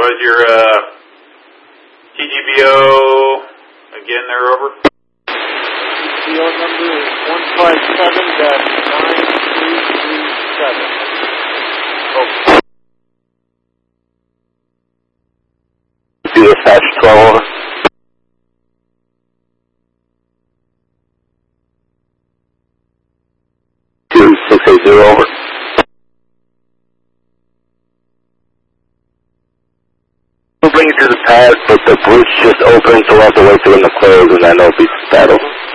was your TGBO again there, over? TGBO number is 157-9337. Over. Dispatch 12, over. Over. We'll bring it to the pad, but the bridge just opened, so we'll have to wait for them to close, and then it'll be settled.